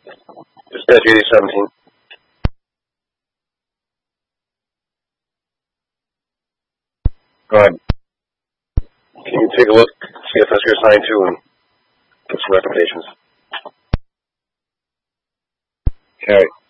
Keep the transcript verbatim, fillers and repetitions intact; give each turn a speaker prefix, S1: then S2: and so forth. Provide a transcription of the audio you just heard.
S1: Dispatch eighty seventeen. Go ahead. Can you take a look, see if that's you're assigned to, and get some recommendations? Carry.